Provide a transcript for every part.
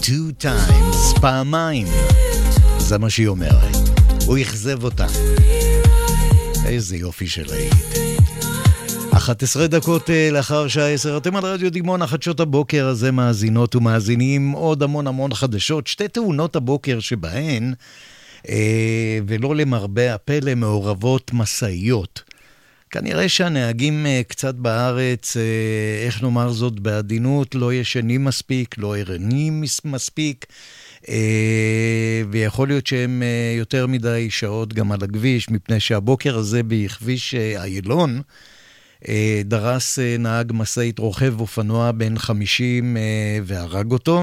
two times, פעמיים. זה מה שהיא אומרת. הוא יחזב אותה. איזה יופי של להיט. 11 דקות לאחר שעה 10, אתם על רדיו דימון, החדשות הבוקר הזה מאזינות ומאזינים, עוד המון חדשות, שתי תאונות הבוקר שבהן, ולא למרבה הפלא, מעורבות מסעיות. כנראה שהנהגים קצת בארץ, איך נאמר זאת בעדינות, לא ישנים מספיק, לא ערנים מספיק, ויכול להיות שהם יותר מדי שעות גם על הכביש, מפני שהבוקר הזה בכביש איילון, דרס נהג מסעית רוכב אופנוע בן 50 והרג אותו.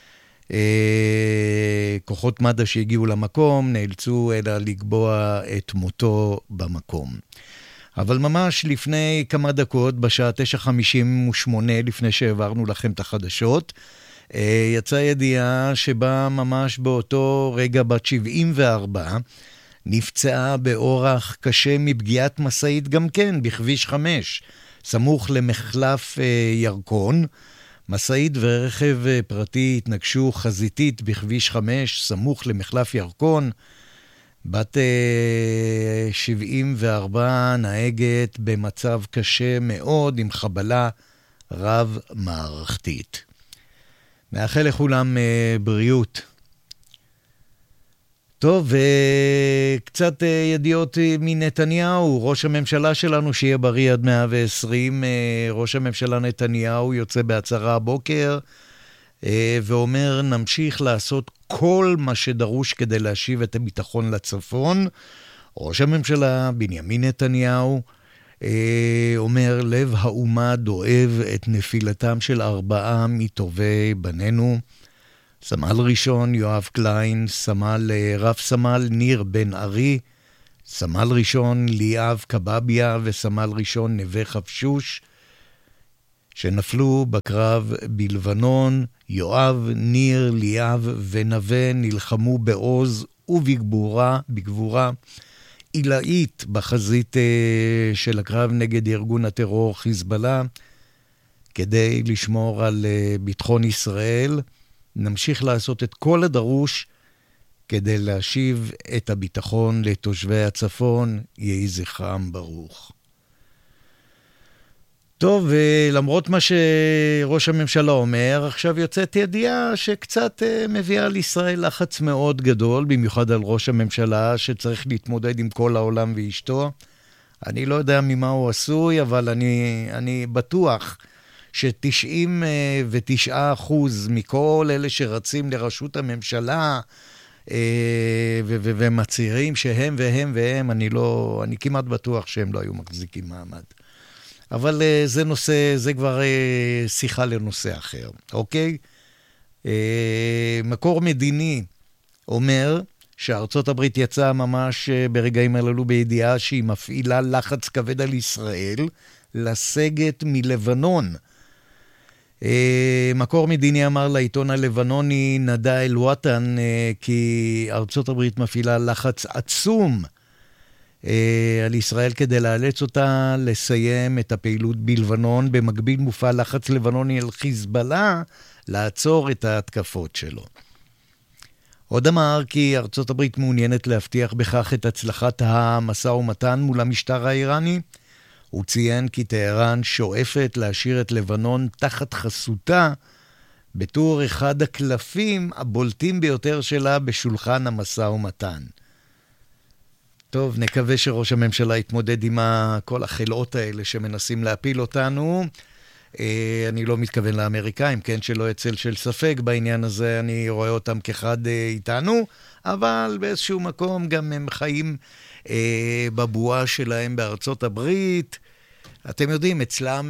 כוחות מד"א שהגיעו למקום נאלצו אלא לקבוע את מותו במקום. אבל ממש לפני כמה דקות, בשעה 9:58, לפני שהעברנו לכם את החדשות, יצאה ידיעה שבה ממש באותו רגע בת 74, נפצעה באורח קשה מפגיעת מסעית גם כן, בכביש 5, סמוך למחלף ירקון. מסעית ורכב פרטי התנגשו חזיתית בכביש 5, סמוך למחלף ירקון. בת 74 נהגת במצב קשה מאוד עם חבלה רב מערכתית. מאחל לכולם בריאות. טוב, וקצת ידיעות מנתניהו, ראש הממשלה שלנו שיהיה בריא עד 120, ראש הממשלה נתניהו יוצא בהצהרה הבוקר, ואומר נמשיך לעשות כל מה שדרוש כדי להשיב את הביטחון לצפון. ראש הממשלה בנימין נתניהו אומר לב האומה דואב את נפילתם של 4 מטובי בנינו, סמל ראשון יואב קליין, רב סמל ניר בן ארי, סמל ראשון ליאב קבביה וסמל ראשון נווה חפשוש, שנפלו בקרב בלבנון. יואב, ניר, ליאב ונווה נלחמו בעוז ובגבורה עילאית בחזית של הקרב נגד ארגון הטרור חיזבאללה, כדי לשמור על ביטחון ישראל. נמשיך לעשות את כל הדרוש כדי להשיב את הביטחון לתושבי הצפון, יהי זכרם ברוך. טוב, למרות מה שראש הממשלה אומר, עכשיו יוצאת ידיעה שקצת מביאה לישראל לחץ מאוד גדול, במיוחד על ראש הממשלה שצריך להתמודד עם כל העולם ואשתו. אני לא יודע ממה הוא עשוי, אבל אני בטוח ש99% מכל אלה שרצים לראשות הממשלה ומצהירים שהם והם, אני כמעט בטוח שהם לא היו מחזיקים מעמד. אבל זה כבר שיחה לנושא אחר, אוקיי? מקור מדיני אומר שארצות הברית יצאה ממש ברגעים הללו בידיעה שהיא מפעילה לחץ כבד על ישראל לסגת מלבנון. מקור מדיני אמר לעיתון הלבנוני נדע אל וטן כי ארצות הברית מפעילה לחץ עצום על ישראל כדי לאלץ אותה לסיים את הפעילות בלבנון. במקביל מופעל לחץ לבנוני על חיזבאללה לעצור את ההתקפות שלו. עוד אמר כי ארצות הברית מעוניינת להבטיח בכך את הצלחת המשא ומתן מול המשטר האיראני. הוא ציין כי טהרן שואפת להשאיר את לבנון תחת חסותה בתור אחד הקלפים הבולטים ביותר שלה בשולחן המשא ומתן. טוב, נקווה שראש הממשלה יתמודד עם כל החלאות האלה שמנסים להפיל אותנו. אני לא מתכוון לאמריקאים, כן, שלא יצל של ספק בעניין הזה, אני רואה אותם כחד איתנו, אבל באיזשהו מקום גם הם חיים בבועה שלהם בארצות הברית. אתם יודעים, אצלם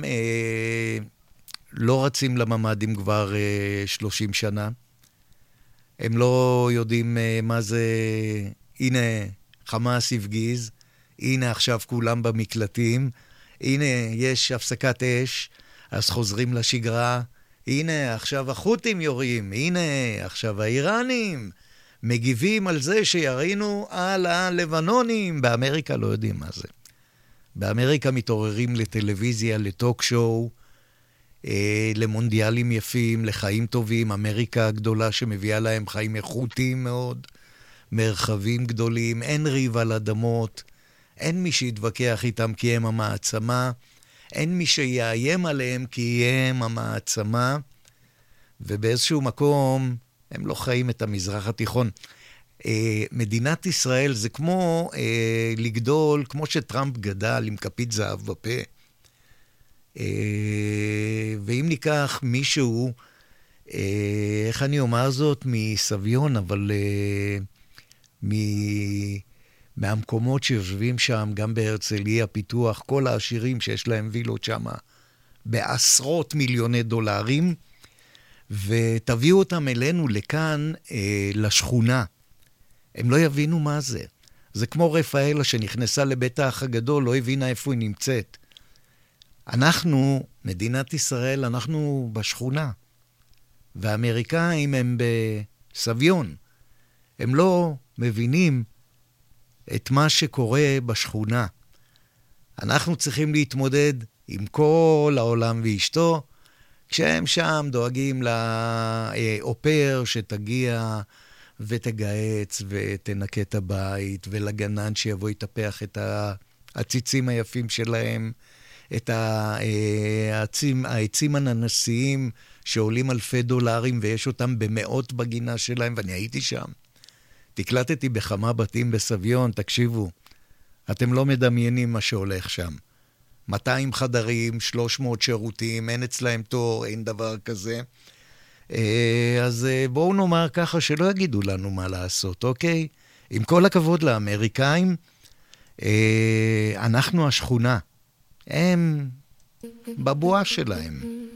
לא רצים לממדים כבר 30 שנה. הם לא יודעים מה זה, הנה חמאס הפגיז, הנה עכשיו כולם במקלטים, הנה יש הפסקת אש, אז חוזרים לשגרה, הנה עכשיו החות'ים יורים, הנה עכשיו האיראנים מגיבים על זה שירינו על הלבנונים. באמריקה לא יודעים מה זה. באמריקה מתעוררים לטלוויזיה, לטוק שואו, למונדיאלים יפים, לחיים טובים, אמריקה הגדולה שמביאה להם חיים איכותיים מאוד, מרחבים גדולים, אין ריב על אדמות, אין מי שיתווכח איתם כי הם המעצמה, אין מי שיאיים עליהם כי הם המעצמה, ובאיזשהו מקום הם לא חיים את המזרח התיכון. מדינת ישראל זה כמו לגדול, כמו שטראמפ גדל עם כפית זהב בפה. ואם ניקח מישהו, איך אני אומר זאת, מסביון, אבל מהמקומות שיושבים שם, גם בהרצליה, פיתוח, כל העשירים שיש להם וילות שם, בעשרות מיליוני דולרים, ותביאו אותם אלינו לכאן, לשכונה. הם לא יבינו מה זה. זה כמו רפאלה שנכנסה לבית האח הגדול, לא הבינה איפה היא נמצאת. אנחנו, מדינת ישראל, אנחנו בשכונה. והאמריקאים הם בסביון. הם לא מבינים את מה שקורה בשכונה. אנחנו צריכים להתמודד עם כל העולם ואשתו, כשהם שם דואגים לאופר שתגיע ותגעץ ותנקה את הבית, ולגנן שיבוא יטפח את הציצים היפים שלהם, את העצים הננסיים שעולים אלפי דולרים ויש אותם במאות בגינה שלהם, ואני הייתי שם. תקלטתי בכמה בתים בסביון, תקשיבו, אתם לא מדמיינים מה שהולך שם. 200 חדרים, 300 שירותים, אין אצלהם תור, אין דבר כזה. אז בואו נאמר ככה שלא יגידו לנו מה לעשות, אוקיי? עם כל הכבוד לאמריקאים, אנחנו השכונה. הם בבועה שלהם.